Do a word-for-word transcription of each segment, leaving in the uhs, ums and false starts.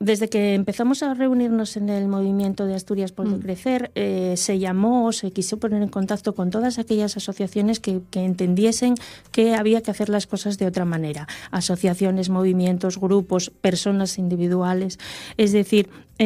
desde que empezamos a reunirnos en el movimiento de Asturias por Decrecer, eh, se llamó, se quiso poner en contacto con todas aquellas asociaciones que, que entendiesen que había que hacer las cosas de otra manera. Asociaciones, movimientos, grupos, personas individuales. Es decir,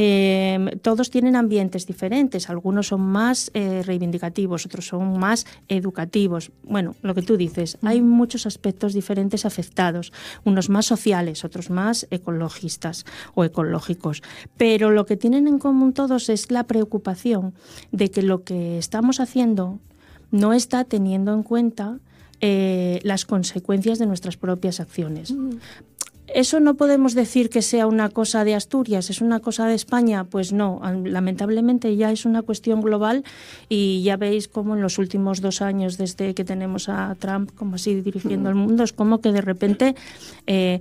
eh, todos tienen ambientes diferentes. Algunos son más eh, reivindicativos, otros son más educativos. Bueno, lo que tú dices, hay muchos aspectos diferentes afectados. Unos más sociales, otros más ecologistas o ecológicos. lógicos, pero lo que tienen en común todos es la preocupación de que lo que estamos haciendo no está teniendo en cuenta eh, las consecuencias de nuestras propias acciones. Mm. ¿Eso no podemos decir que sea una cosa de Asturias, es una cosa de España? Pues no, lamentablemente ya es una cuestión global y ya veis cómo en los últimos dos años desde que tenemos a Trump como así dirigiendo mm. el mundo, es como que de repente eh,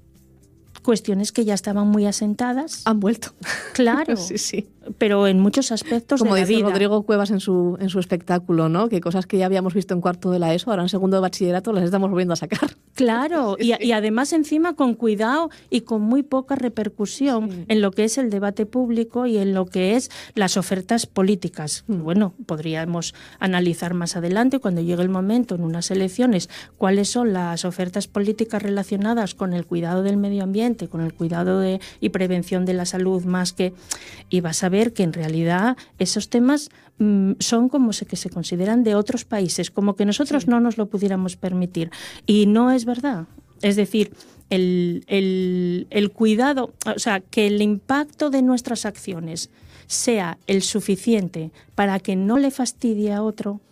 cuestiones que ya estaban muy asentadas han vuelto. Claro, sí, sí. Pero en muchos aspectos como de la vida. Como dice Rodrigo Cuevas en su, en su espectáculo, ¿no? Que cosas que ya habíamos visto en cuarto de la ESO, ahora en segundo de bachillerato las estamos volviendo a sacar. Claro, y, y además encima con cuidado y con muy poca repercusión sí. en lo que es el debate público y en lo que es las ofertas políticas. Mm. Bueno, podríamos analizar más adelante, cuando llegue el momento en unas elecciones, cuáles son las ofertas políticas relacionadas con el cuidado del medio ambiente, con el cuidado de, y prevención de la salud, más que... Y vas a ver que en realidad esos temas mmm, son como se, que se consideran de otros países, como que nosotros sí. no nos lo pudiéramos permitir. Y no es verdad. Es decir, el, el, el cuidado, o sea, que el impacto de nuestras acciones sea el suficiente para que no le fastidie a otro,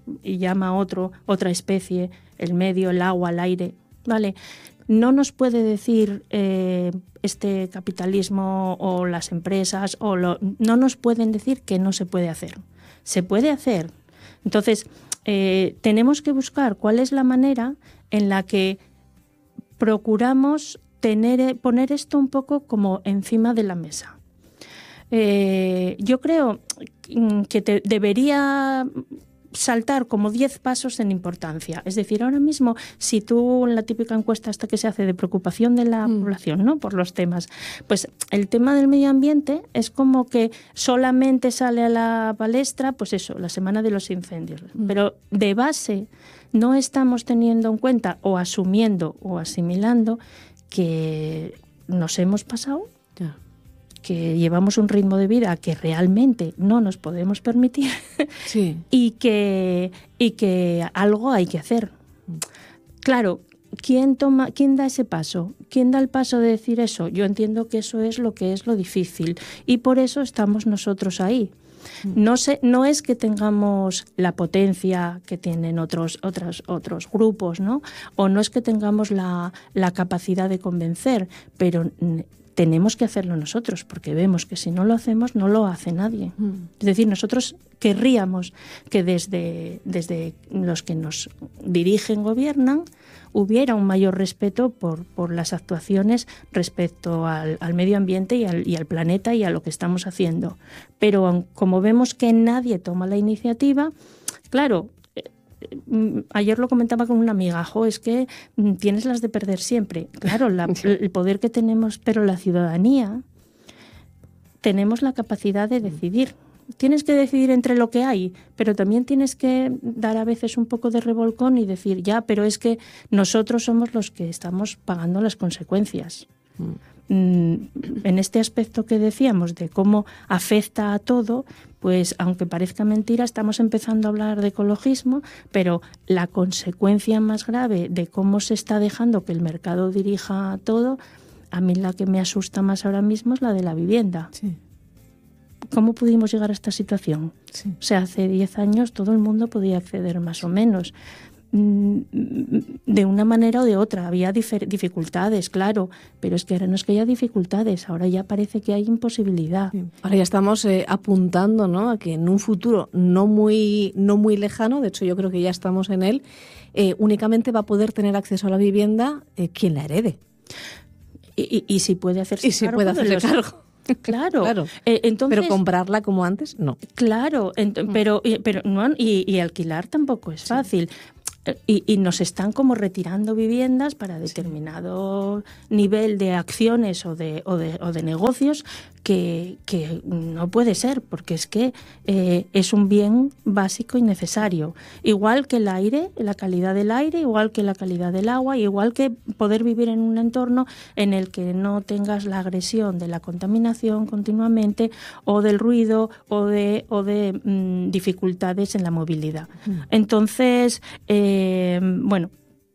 y llama a otro, otra especie, el medio, el agua, el aire, ¿vale? No nos puede decir eh, este capitalismo o las empresas, o lo, no nos pueden decir que no se puede hacer. Se puede hacer. Entonces, eh, tenemos que buscar cuál es la manera en la que procuramos tener, poner esto un poco como encima de la mesa. Eh, yo creo que te, debería... saltar como diez pasos en importancia. Es decir, ahora mismo, si tú en la típica encuesta hasta que se hace de preocupación de la mm. población, ¿no?, por los temas, pues el tema del medio ambiente es como que solamente sale a la palestra, pues eso, la semana de los incendios. Mm. Pero de base no estamos teniendo en cuenta o asumiendo o asimilando que nos hemos pasado, yeah. que llevamos un ritmo de vida que realmente no nos podemos permitir sí. y que y que algo hay que hacer. Claro, ¿quién toma, quién da ese paso? ¿Quién da el paso de decir eso? Yo entiendo que eso es lo que es lo difícil y por eso estamos nosotros ahí. No sé, no es que tengamos la potencia que tienen otros otros otros grupos, ¿no? O no es que tengamos la la capacidad de convencer, pero tenemos que hacerlo nosotros, porque vemos que si no lo hacemos, no lo hace nadie. Mm. Es decir, nosotros querríamos que desde, desde los que nos dirigen, gobiernan, hubiera un mayor respeto por, por las actuaciones respecto al, al medio ambiente y al, y al planeta y a lo que estamos haciendo. Pero como vemos que nadie toma la iniciativa, claro... Ayer lo comentaba con una amiga, jo, es que tienes las de perder siempre. Claro, la, el poder que tenemos, pero la ciudadanía, tenemos la capacidad de decidir. Tienes que decidir entre lo que hay, pero también tienes que dar a veces un poco de revolcón y decir, ya, pero es que nosotros somos los que estamos pagando las consecuencias. Mm. En este aspecto que decíamos de cómo afecta a todo, pues aunque parezca mentira, estamos empezando a hablar de ecologismo, pero la consecuencia más grave de cómo se está dejando que el mercado dirija todo, a mí la que me asusta más ahora mismo es la de la vivienda. Sí. ¿Cómo pudimos llegar a esta situación? Sí. O sea, hace diez años todo el mundo podía acceder más o menos. De una manera o de otra. Había difer- dificultades, claro, pero es que ahora no es que haya dificultades, ahora ya parece que hay imposibilidad. Sí. Ahora ya estamos eh, apuntando, ¿no?, a que en un futuro no muy, no muy lejano, de hecho yo creo que ya estamos en él, eh, únicamente va a poder tener acceso a la vivienda eh, quien la herede. Y, y, y si puede hacerse y si cargo. puede hacerse los... cargo. Claro, claro. Eh, entonces, pero comprarla como antes, no. Claro, ent- pero, pero no, y, y alquilar tampoco es fácil. Sí. y, y nos están como retirando viviendas para determinado sí. nivel de acciones o de, o de, o de negocios que, que no puede ser, porque es que eh, es un bien básico y necesario. Igual que el aire, la calidad del aire, igual que la calidad del agua, igual que poder vivir en un entorno en el que no tengas la agresión de la contaminación continuamente o del ruido o de, o de mmm, dificultades en la movilidad. Mm. Entonces, eh, bueno,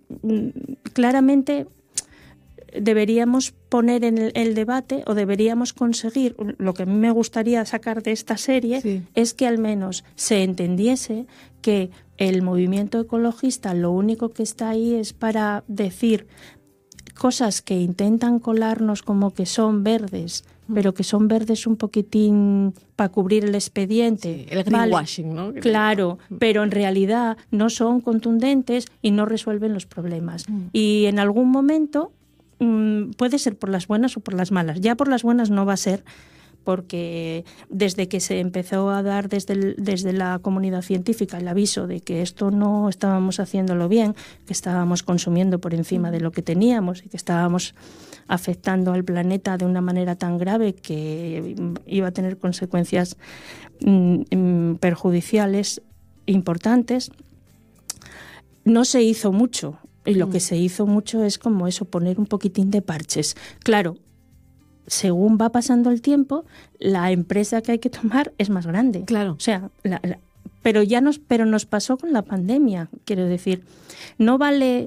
claramente deberíamos poner en el, el debate o deberíamos conseguir, lo que a mí me gustaría sacar de esta serie sí. es que al menos se entendiese que el movimiento ecologista lo único que está ahí es para decir cosas que intentan colarnos como que son verdes, pero que son verdes un poquitín para cubrir el expediente. Sí, el greenwashing, ¿vale? ¿no? Claro, pero en realidad no son contundentes y no resuelven los problemas. Mm. Y en algún momento mmm, puede ser por las buenas o por las malas. Ya por las buenas no va a ser, porque desde que se empezó a dar desde, el, desde la comunidad científica el aviso de que esto no estábamos haciéndolo bien, que estábamos consumiendo por encima de lo que teníamos y que estábamos afectando al planeta de una manera tan grave que iba a tener consecuencias mm, perjudiciales importantes, no se hizo mucho. Y lo que se hizo mucho es como eso, poner un poquitín de parches. Claro, según va pasando el tiempo, la empresa que hay que tomar es más grande. Claro. O sea, la, la, pero ya nos, pero nos pasó con la pandemia. Quiero decir, no vale,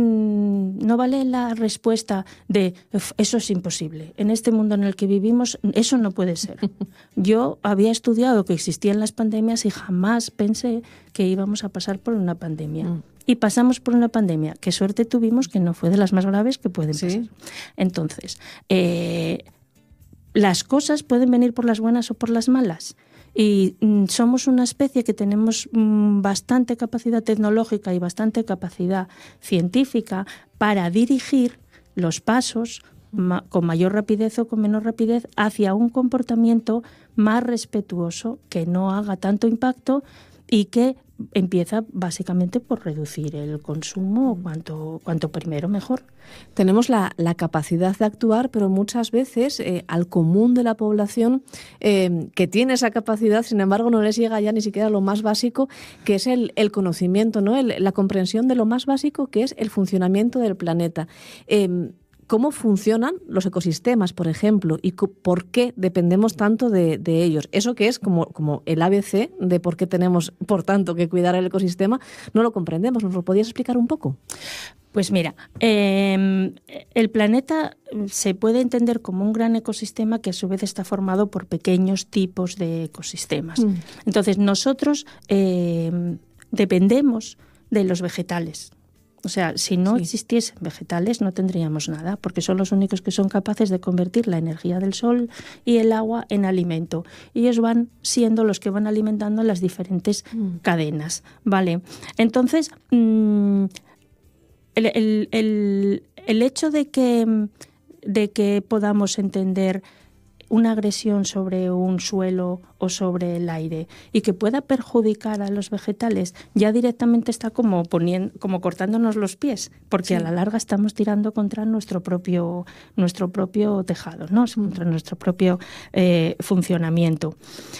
mmm, no vale la respuesta de eso es imposible. En este mundo en el que vivimos, eso no puede ser. Yo había estudiado que existían las pandemias y jamás pensé que íbamos a pasar por una pandemia. Mm. Y pasamos por una pandemia. Qué suerte tuvimos, que no fue de las más graves que pueden pasar. ¿Sí? Entonces, eh, las cosas pueden venir por las buenas o por las malas. Y mm, somos una especie que tenemos mm, bastante capacidad tecnológica y bastante capacidad científica para dirigir los pasos ma- con mayor rapidez o con menor rapidez hacia un comportamiento más respetuoso, que no haga tanto impacto y que empieza básicamente por reducir el consumo, cuanto, cuanto primero mejor. Tenemos la, la capacidad de actuar, pero muchas veces eh, al común de la población eh, que tiene esa capacidad, sin embargo, no les llega ya ni siquiera lo más básico, que es el, el conocimiento, ¿no? El, la comprensión de lo más básico, que es el funcionamiento del planeta. Eh, ¿Cómo funcionan los ecosistemas, por ejemplo, y por qué dependemos tanto de, de ellos? Eso que es como, como el A B C de por qué tenemos, por tanto, que cuidar el ecosistema, no lo comprendemos. ¿Nos lo podías explicar un poco? Pues mira, eh, el planeta se puede entender como un gran ecosistema que a su vez está formado por pequeños tipos de ecosistemas. Mm. Entonces, nosotros eh, dependemos de los vegetales. O sea, si no sí. existiesen vegetales no tendríamos nada, porque son los únicos que son capaces de convertir la energía del sol y el agua en alimento. Y ellos van siendo los que van alimentando las diferentes mm. cadenas, ¿vale? Entonces, mmm, el, el, el, el hecho de que, de que podamos entender una agresión sobre un suelo o sobre el aire y que pueda perjudicar a los vegetales, ya directamente está como poniendo, como cortándonos los pies, porque sí. a la larga estamos tirando contra nuestro propio, nuestro propio tejado, ¿no? Mm. Contra nuestro propio eh, funcionamiento.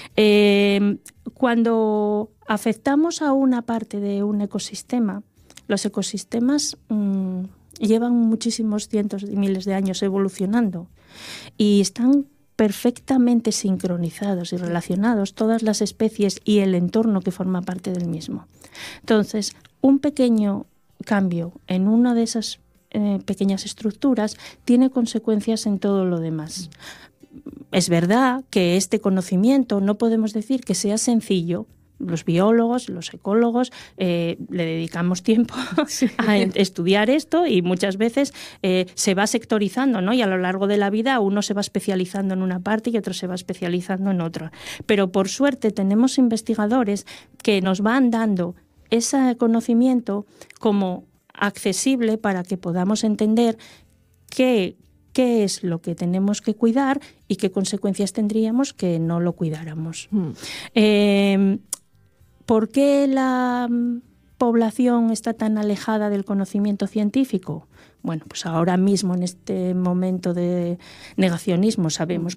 Eh, cuando afectamos a una parte de un ecosistema, los ecosistemas mmm, llevan muchísimos cientos y miles de años evolucionando y están perfectamente sincronizados y relacionados todas las especies y el entorno que forma parte del mismo. Entonces, un pequeño cambio en una de esas eh, pequeñas estructuras tiene consecuencias en todo lo demás. Es verdad que este conocimiento no podemos decir que sea sencillo. Los biólogos, los ecólogos, eh, le dedicamos tiempo sí. a estudiar esto y muchas veces eh, se va sectorizando, ¿no? Y a lo largo de la vida uno se va especializando en una parte y otro se va especializando en otra. Pero por suerte tenemos investigadores que nos van dando ese conocimiento como accesible para que podamos entender qué qué es lo que tenemos que cuidar y qué consecuencias tendríamos que no lo cuidáramos. Mm. Eh, ¿Por qué la, población está tan alejada del conocimiento científico? Bueno, pues ahora mismo en este momento de negacionismo sabemos